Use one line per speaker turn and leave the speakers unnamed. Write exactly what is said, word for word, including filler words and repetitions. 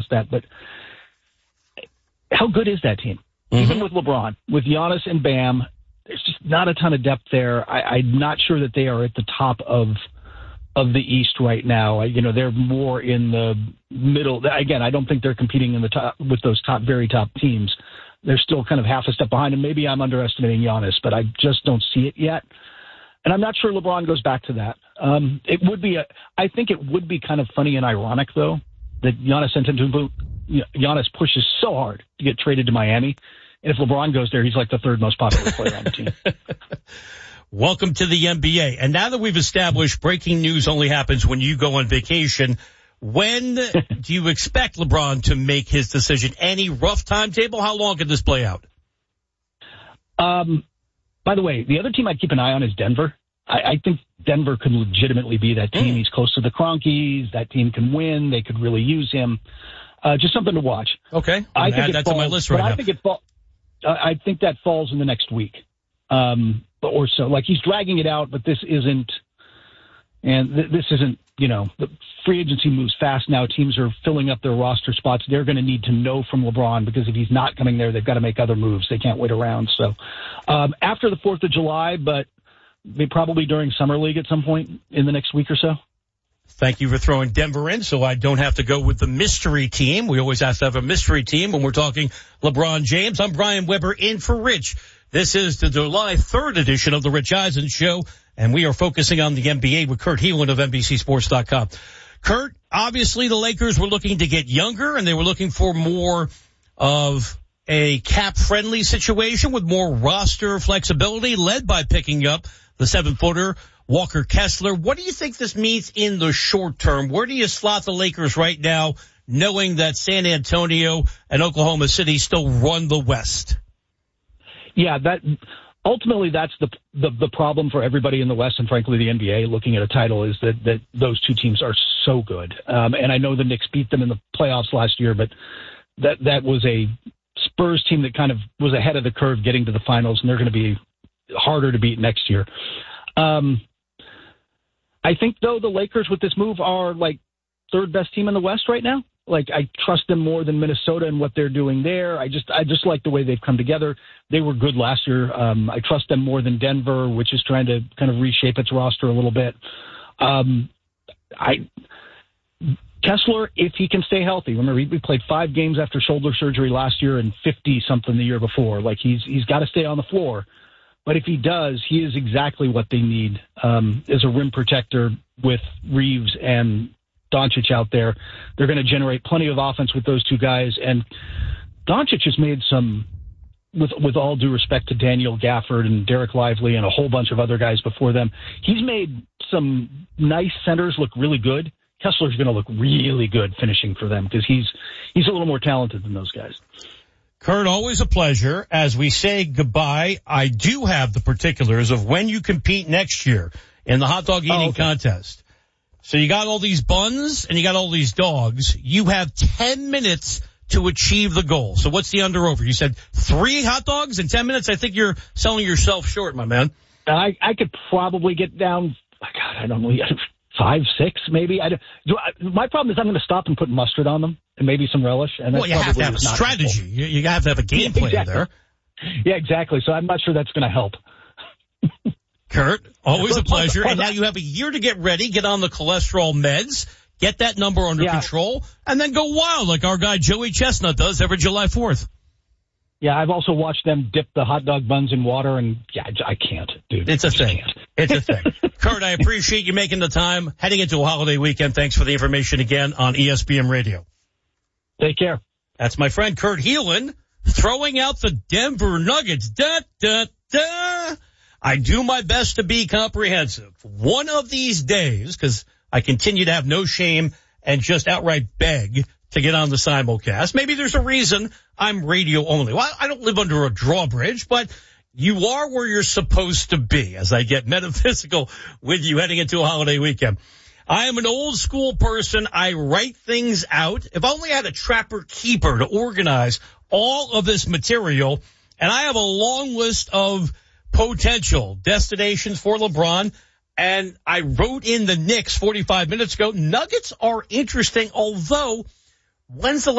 that. But how good is that team? Mm-hmm. Even with LeBron, with Giannis and Bam, there's just not a ton of depth there. I, I'm not sure that they are at the top of of the East right now. I, you know, they're more in the middle. Again, I don't think they're competing in the top with those top, very top teams. They're still kind of half a step behind, and maybe I'm underestimating Giannis, but I just don't see it yet. And I'm not sure LeBron goes back to that. Um, it would be, a, I think it would be kind of funny and ironic, though, that Giannis Antetokounmpo, Giannis pushes so hard to get traded to Miami. And if LeBron goes there, he's like the third most popular player on the team.
Welcome to the N B A. And now that we've established breaking news only happens when you go on vacation, when do you expect LeBron to make his decision? Any rough timetable? How long can this play out?
Um, by the way, the other team I'd keep an eye on is Denver. I, I think Denver could legitimately be that team. Mm. He's close to the Kroenkes. That team can win. They could really use him. Uh, just something to watch.
Okay. I'm I think add that falls, to my list right now.
I think it fall, uh, I think that falls in the next week. Um, or so. Like, he's dragging it out, but this isn't, and th- this isn't, you know, the free agency moves fast now. Teams are filling up their roster spots. They're going to need to know from LeBron, because if he's not coming there, they've got to make other moves. They can't wait around. So, um, after the fourth of July, but probably during Summer League at some point in the next week or so.
Thank you for throwing Denver in so I don't have to go with the mystery team. We always have to have a mystery team when we're talking LeBron James. I'm Brian Weber in for Rich. This is the July third edition of the Rich Eisen Show, and we are focusing on the N B A with Kurt Helin of N B C Sports dot com. Kurt, obviously the Lakers were looking to get younger, and they were looking for more of a cap-friendly situation with more roster flexibility, led by picking up the seven-footer Walker Kessler. What do you think this means in the short term? Where do you slot the Lakers right now, knowing that San Antonio and Oklahoma City still run the West?
Yeah, that ultimately that's the, the the problem for everybody in the West, and frankly the N B A looking at a title, is that, that those two teams are so good. Um, and I know the Knicks beat them in the playoffs last year, but that that was a Spurs team that kind of was ahead of the curve getting to the finals, and they're going to be harder to beat next year. Um, I think, though, the Lakers with this move are like third best team in the West right now. Like, I trust them more than Minnesota and what they're doing there. I just I just like the way they've come together. They were good last year. Um, I trust them more than Denver, which is trying to kind of reshape its roster a little bit. Um, I Kessler, if he can stay healthy. Remember, he played five games after shoulder surgery last year and fifty-something the year before. Like, he's he's got to stay on the floor. But if he does, he is exactly what they need um, as a rim protector with Reeves and Doncic out there. They're going to generate plenty of offense with those two guys. And Doncic has made some, with with all due respect to Daniel Gafford and Derek Lively and a whole bunch of other guys before them, he's made some nice centers look really good. Kessler's going to look really good finishing for them, because he's he's a little more talented than those guys.
Kurt, always a pleasure. As we say goodbye, I do have the particulars of when you compete next year in the hot dog eating oh, okay. contest. So you got all these buns and you got all these dogs. You have ten minutes to achieve the goal. So what's the under over? You said three hot dogs in ten minutes? I think you're selling yourself short, my man.
I, I could probably get down, God, I don't know, five, six maybe. I, do I, my problem is I'm going to stop and put mustard on them and maybe some relish. And
well, you have to have a strategy. You, you have to have a game
yeah,
plan
exactly.
there.
Yeah, exactly. So I'm not sure that's going to help.
Kurt, always a pleasure. And now you have a year to get ready, get on the cholesterol meds, get that number under yeah. control, and then go wild like our guy Joey Chestnut does every July fourth.
Yeah, I've also watched them dip the hot dog buns in water, and yeah, I can't, dude.
It's a thing. It's a thing. Kurt, I appreciate you making the time. Heading into a holiday weekend, thanks for the information again on E S P N Radio.
Take care.
That's my friend Kurt Helin throwing out the Denver Nuggets. Da, da, da. I do my best to be comprehensive. One of these days, because I continue to have no shame and just outright beg to get on the simulcast. Maybe there's a reason I'm radio only. Well, I don't live under a drawbridge, but you are where you're supposed to be as I get metaphysical with you heading into a holiday weekend. I am an old school person. I write things out. If only I had a trapper keeper to organize all of this material, and I have a long list of potential destinations for LeBron, and I wrote in the Knicks forty-five minutes ago. Nuggets are interesting, although when's the